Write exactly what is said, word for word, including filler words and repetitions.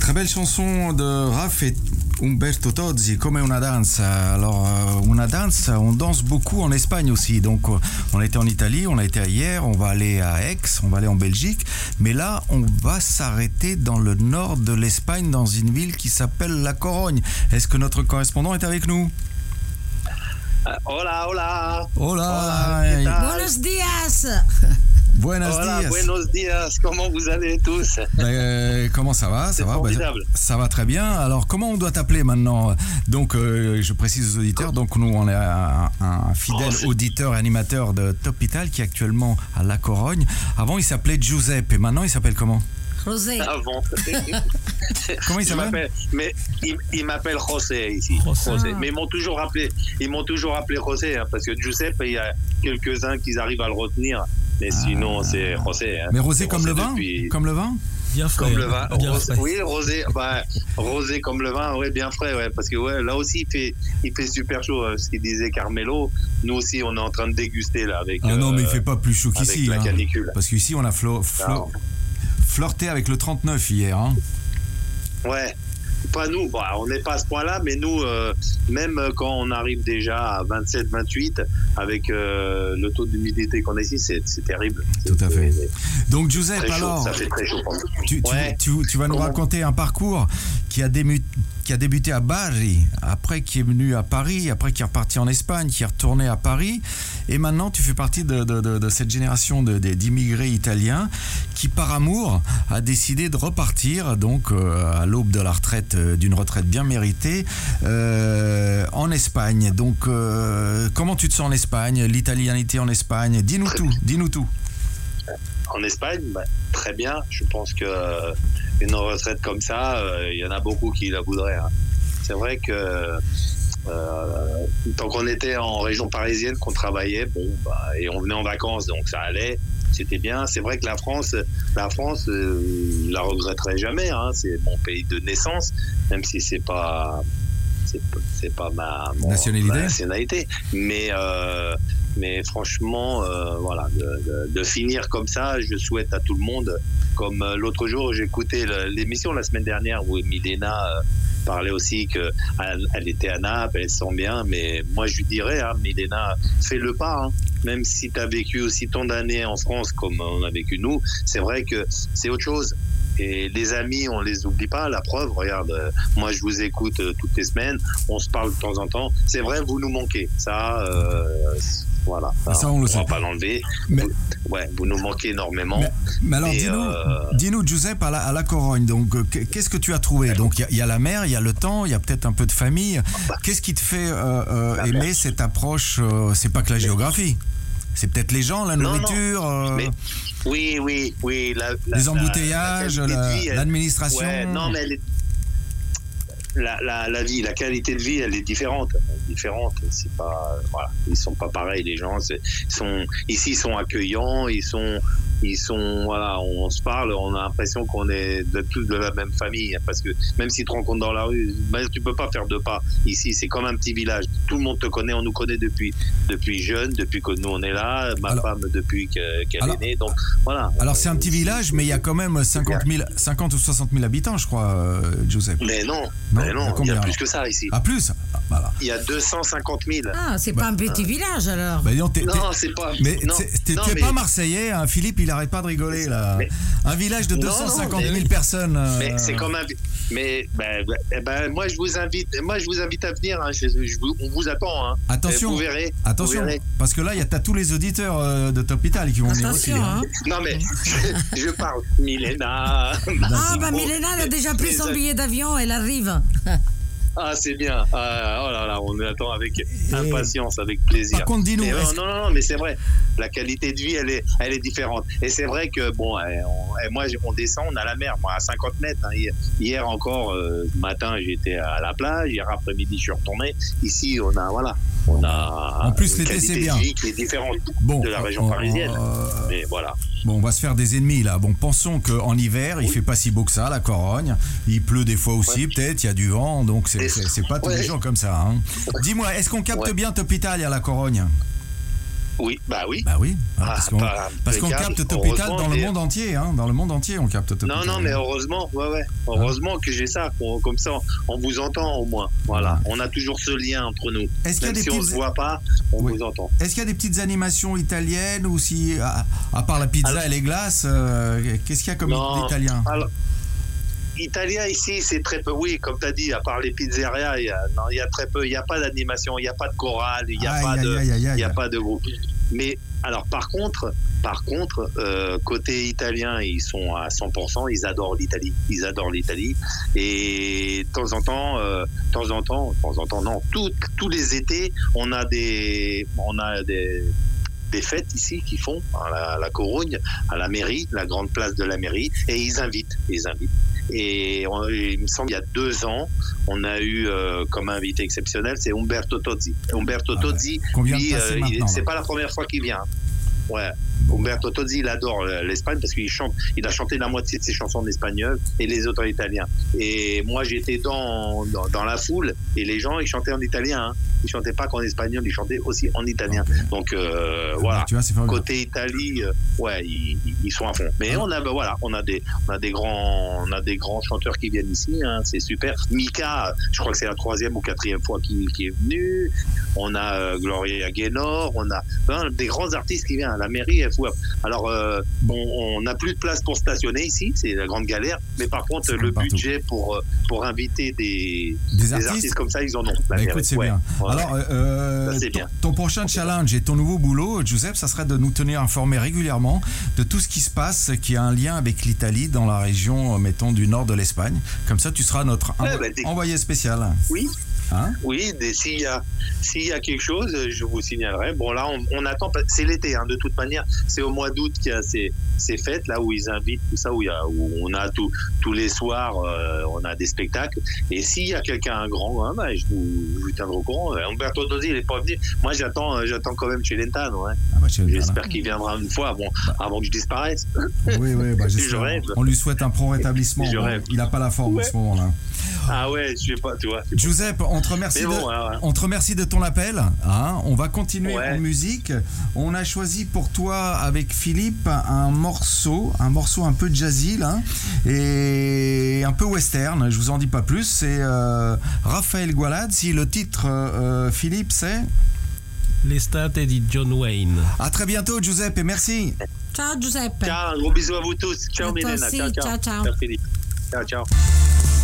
Très belle chanson de Raph et Umberto Tozzi, Come una danza. Alors, euh, una danza, on danse beaucoup en Espagne aussi. Donc, euh, on a été en Italie, on a été hier, on va aller à Aix, on va aller en Belgique. Mais là, on va s'arrêter dans le nord de l'Espagne, dans une ville qui s'appelle La Corogne. Est-ce que notre correspondant est avec nous? Uh, hola, hola. Hola. Hola. Buenos días. Buenos Hola, días. buenos días. Comment vous allez tous? Ben, comment ça va? Ça C'est va, formidable. Ben, ça va très bien. Alors, comment on doit t'appeler maintenant? Donc, euh, je précise aux auditeurs, donc nous, on est un, un fidèle Oh, auditeur et animateur de Top Ital qui est actuellement à La Corogne. Avant, il s'appelait Giuseppe et maintenant, il s'appelle comment? José. Avant. Comment il Je s'appelle? m'appelle- Mais il, il m'appelle José ici. José. José. Mais ils m'ont toujours appelé, ils m'ont toujours appelé José, hein, parce que Giuseppe, il y a quelques-uns qui arrivent à le retenir. Mais sinon, c'est José. Hein. Mais rosé C'est comme le vin? depuis- Comme le vin? Bien frais. Comme le vin. Bien Rosé- frais. oui, rosé, bah, rosé comme le vin, ouais, bien frais, ouais, parce que ouais, là aussi il fait, il fait super chaud. hein, ce qu'il disait Carmelo, nous aussi on est en train de déguster là avec. Ah non, euh, mais il fait pas plus chaud avec qu'ici. la hein. canicule. Parce qu'ici, on a flo- flo- Alors. flirté avec le trente-neuf hier. Hein. Ouais. Pas nous, bah, on n'est pas à ce point-là, mais nous, euh, même quand on arrive déjà à vingt-sept vingt-huit, avec euh, le taux d'humidité qu'on a ici, c'est, c'est terrible. Tout à C'est- fait. c'est Donc, Giuseppe, très chaud, alors, ça fait très chaud. pour nous. tu, tu, Ouais. tu, tu vas nous Comment? raconter un parcours qui a, dému- qui a débuté à Bari, après qui est venu à Paris, après qui est reparti en Espagne, qui est retourné à Paris, et maintenant tu fais partie de, de, de, de cette génération de, de- d'immigrés italiens qui, par amour, a décidé de repartir, donc euh, à l'aube de la retraite, euh, d'une retraite bien méritée, euh, en Espagne. Donc, euh, comment tu te sens en Espagne, l'italianité en Espagne? Dis-nous tout, dis-nous tout. En Espagne, bah, très bien. Je pense que euh, une retraite comme ça, euh, il y en a beaucoup qui la voudraient. hein. C'est vrai que euh, tant qu'on était en région parisienne, qu'on travaillait, bon, bah, et on venait en vacances, donc ça allait, c'était bien. C'est vrai que la France, la France, euh, je la regretterai jamais. hein. C'est mon pays de naissance, même si c'est pas, c'est, c'est pas ma, mon- Nationalité. ma nationalité. Mais euh, mais franchement, euh, voilà, de, de, de finir comme ça, je souhaite à tout le monde. Comme euh, l'autre jour, j'ai écouté le- l'émission la semaine dernière où Milena euh, parlait aussi que elle, elle était à Naples, elle se sent bien. Mais moi, je lui dirais, hein, Milena, fais le pas. hein. Même si tu as vécu aussi tant d'années en France comme on a vécu nous, c'est vrai que c'est autre chose. Et les amis, on les oublie pas. La preuve, regarde, euh, moi je vous écoute euh, toutes les semaines, on se parle de temps en temps. C'est vrai, vous nous manquez. Ça, euh, voilà. Ça, on le sait. va pas l'enlever. Mais- Ouais, vous nous manquez énormément. Mais, mais alors, Et, dis-nous, euh, dis-nous, Giuseppe, à la, à la Corogne, donc, euh, qu'est-ce que tu as trouvé? Donc, il y, a- il y a la mer, il y a le temps, il y a peut-être un peu de famille. Qu'est-ce qui te fait euh, euh, La aimer mer. cette approche? euh, C'est pas que la géographie, c'est peut-être les gens, la Non, non, nourriture, euh, mais- Oui, oui, oui. La, la- les la- embouteillages, la qualité de la- vie, elle- l'administration. Ouais, non, mais elle est- la, la, la vie, la qualité de vie, elle est différente. Elle est différente. C'est pas, voilà, ils sont pas pareils. Les gens, c'est, ils sont ici, ils sont accueillants. Ils sont, ils sont, voilà, on, se parle. On a l'impression qu'on est de, tous de la même famille. Parce que même si tu te rencontres dans la rue, ben, tu peux pas faire deux pas. Ici, c'est comme un petit village. Tout le monde te connaît. On nous connaît depuis, depuis jeune, depuis que nous on est là. Ma Alors- femme depuis que, qu'elle Alors- est née. Donc voilà. Alors, c'est un petit village, mais il y a quand même cinquante mille, cinquante ou soixante mille habitants, je crois, euh, Giuseppe. Mais non, Non, mais il y a non, il y combien, a plus alors que ça ici. Ah, plus? Ah, voilà. Il y a deux cent cinquante mille. Ah, c'est pas un petit village alors. Bah, dis donc, t'es- t'es- Non, c'est pas. mais non, t'es- t'es non, t'es mais- pas marseillais, hein, Philippe, il arrête pas de rigoler, là. Mais- Un village de Non, deux non, cent cinquante mille mais- personnes. euh, Mais c'est comme un. Mais ben, ben, ben, moi je vous invite, moi je vous invite à venir. Hein, je, je vous- on vous attend. Hein. Attention, Et vous verrez. attention, vous verrez. parce que là, il y a t'as tous les auditeurs euh, de Top Ital qui vont venir aussi. Attention, hein. hein. Non mais je, je parle. Milena. Ah, bah Oh, Milena, elle a déjà pris les son amis. billet d'avion, elle arrive. Ah c'est bien. Ah, oh là là, on attend avec impatience, avec plaisir. Par contre, dis-nous, Mais, est-ce- non, non, non, mais c'est vrai. La qualité de vie, elle est, elle est différente. Et c'est vrai que bon, eh, on, eh, moi, on descend, on a la mer, moi, à cinquante mètres. hein. Hier, hier encore, euh, ce matin, j'étais à la plage. Hier après-midi, je suis retourné. Ici, on a, voilà, on a En plus, une l'été, qualité c'est bien. de vie qui est différente Bon, de la région euh, parisienne. euh, Mais voilà. Bon, on va se faire des ennemis là. Bon, pensons qu'en hiver, il fait pas si beau que ça, la Corogne. Il pleut des fois aussi, Ouais. peut-être. Il y a du vent, donc c'est, Et- c'est, c'est pas tous ouais. les jours comme ça. Hein. Dis-moi, est-ce qu'on capte Ouais. bien Top Italia à la Corogne? Oui, bah oui. Bah oui, hein, Ah, parce qu'on, pas parce qu'on impeccable, capte Topital heureusement, dans le mais- monde entier, hein, dans le monde entier on capte Topital. Non, non, mais heureusement, ouais, ouais. Heureusement que j'ai ça, qu'on- comme ça, on vous entend au moins. Voilà, on a toujours ce lien entre nous. Est-ce qu'il y a Même des si on petites- se voit pas, on Oui. vous entend. Est-ce qu'il y a des petites animations italiennes ou si, à, à part la pizza Alors- et les glaces, euh, qu'est-ce qu'il y a comme Non. italien? Alors, italien ici, c'est très peu. Oui, comme tu as dit, à part les pizzerias, il y a, non, il y a très peu. Il n'y a pas d'animation, il n'y a pas de chorale, il n'y a, Aïe, pas aïe, de, aïe, aïe, aïe. il y a pas de groupe. Mais alors, par contre, par contre, euh, côté italien, ils sont à cent pour cent. Ils adorent l'Italie. Ils adorent l'Italie. Et de temps en temps, euh, de temps en temps, de temps en temps, non, tout- tous les étés, on a des, on a des des fêtes ici qu'ils font à la, à la Corogne, à la mairie, la grande place de la mairie, et ils invitent, ils invitent. Et on- il me semble il y a deux ans, on a eu euh, comme invité exceptionnel, c'est Umberto Tozzi. Umberto Ah ouais. Tozzi, Qu'on vient de lui, passer euh, il- maintenant, c'est là. pas la première fois qu'il vient. Ouais. Umberto Tozzi, il adore l'Espagne parce qu'il chante, il a chanté la moitié de ses chansons en espagnol et les autres en italien. Et moi, j'étais dans, dans, dans la foule et les gens, ils chantaient en italien. Hein. Ils chantaient pas qu'en espagnol, ils chantaient aussi en italien. Ok. Donc euh, Ah, voilà. tu vois, c'est formidable. Côté Italie, euh, ouais, ils, ils sont à fond. Mais on a, bah, voilà, on a des, on a des grands, on a des grands chanteurs qui viennent ici. Hein, c'est super. Mika, je crois que c'est la troisième ou quatrième fois qu'il qu'il est venu. On a euh, Gloria Gaynor, on a hein, des grands artistes qui viennent. La mairie est fou. Alors, euh, on n'a plus de place pour stationner ici, c'est la grande galère. Mais par contre, C'est le comme partout. budget pour euh, pour inviter des, Des des artistes, artistes comme ça, ils en ont. La Bah, mairie. écoute, c'est Ouais. bien. Ouais. Alors, euh, Ça, c'est ton, bien. ton prochain challenge et ton nouveau boulot, Giuseppe, ça serait de nous tenir informés régulièrement de tout ce qui se passe, qui a un lien avec l'Italie dans la région, euh, mettons, du nord de l'Espagne. Comme ça, tu seras notre Ouais, envo- bah, t'es- envoyé spécial. Oui. Hein? Oui, des- s'il y a s'il y a quelque chose, je vous signalerai. Bon là, on, on attend. pas- C'est l'été, hein, de toute manière. C'est au mois d'août qu'il y a ces, ces fêtes là où ils invitent tout ça, où, il y a, où on a tout, tous les soirs, euh, on a des spectacles. Et s'il y a quelqu'un un grand, hein, bah, je, vous, je vous tiendrai au courant. Euh, Umberto Tozzi, il est pas venu. Moi, j'attends, euh, j'attends quand même Celentano. Hein. Ah, bah, je- J'espère qu'il viendra une fois, bon, avant que je disparaisse. Oui, oui, bah, Je j'espère. rêve. On lui souhaite un prompt rétablissement. Je Bon, rêve. il n'a pas la forme Ouais. en ce moment-là. Ah ouais, je sais pas, tu vois. Giuseppe, on te remercie, Mais bon, de, voilà. on te remercie de ton appel. Hein. On va continuer Ouais. en musique. On a choisi pour toi, avec Philippe, un morceau, un morceau un peu jazzy là, et un peu western. Je vous en dis pas plus. C'est euh, Raphaël Gualazzi. Le titre, euh, Philippe, c'est L'estate di John Wayne. À très bientôt, Giuseppe, et merci. Ciao Giuseppe. Ciao, un gros bisou à vous tous. Ciao, À toi Milena. aussi. Ciao, ciao. Ciao, ciao. Ciao, Philippe. Ciao, ciao.